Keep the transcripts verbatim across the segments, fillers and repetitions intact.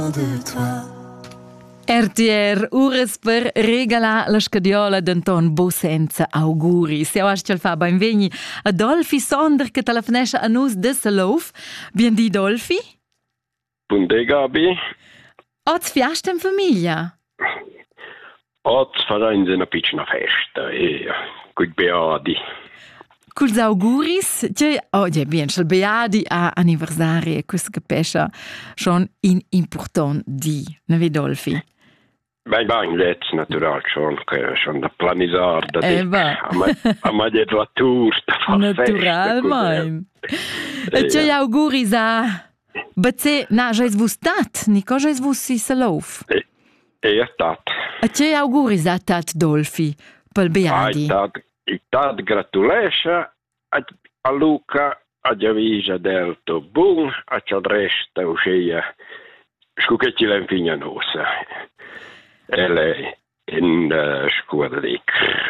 R T R, ures per regalar la scadiola d'Anton Bosenza auguri. Se oggi ce fa benvegni a Dolfi Sonder che telefonesce a nus de Salof. Bien di Dolfi? Buondì Gabi. Oz fiasta in famiglia? Oz farein una piccina festa e quei beadi. Culs auguris, che oggi bien il beadi a anniversari e questo capescia schon in important di, ne vi Dolfi? Beh, beh, jetzt natural schon, schon da planisar da Eh, dic. va. A ma det la tour da fa Natural, mein. E che auguris a... Baze, na, già es vus tat, ni cosa es vus si Salof? E e tat. E che auguris a tat Dolfi, pel beadi? Ai tat, i tat gratulescia a, a Luca, a Giavisa delto bun, a ciò resta uscia scucchetti l'en figna nosa. E lei in uh, scuolic.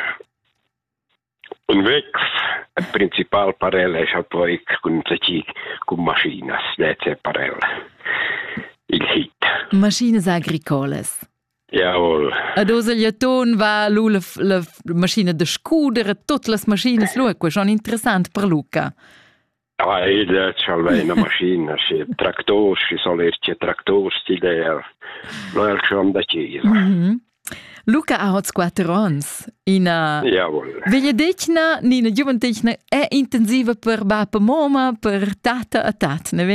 Un vec, il principal parella è poi con con machinas, dece parella. Il hit. Maschines agricoles. Jawohl. Ad Osagliaton va lu la, la maschina de scuder, tutte le maschines lu, è schon interessant per Luca. Ah, il c'ha una macchina, c'è traktor, ci sono c'è traktor, c'è noi schon da chiesa. Mm-hmm. Luca ha hot quattro ans. In a... Jawohl. Veglia decna, ni na gioventechna è intensiva per bapa moma, per tata a tat, ne ve?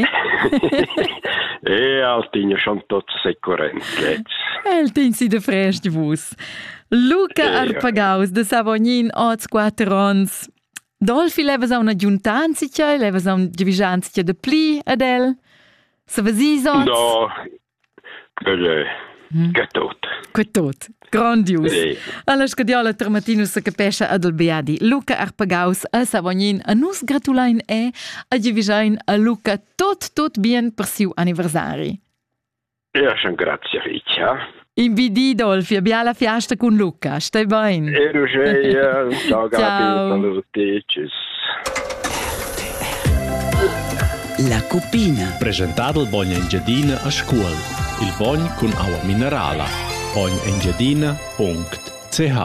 E altinho schon tot securent, let's. El tinsi de fresh di vus. Luca Eh, Arpagaus de Savognin hot quattro ans. Dolfi levas a una giuntanzicia, levas a un divisanzicia de pli ad el. Se vasi sots. No, quelle, Mm. che tot. Que tot. Grandius. Sì. Alla scadiola termatinus sa capescia ad el beadi. Luca Arpagaus a Savognin a nus gratulain e a divisain a Luca tot tot bien per siu anniversari. Ja, schon grazie riccia. In bidi Dolfi, abbia la fiasta con Luca. Stai ben? E Rugeia, ciao Gabi, Ciao. saluti, tschüss. La Cupina. Presentato il Bogna Engiadina a scuola. Il Bogn con acqua minerale. bogn engiadina punto c h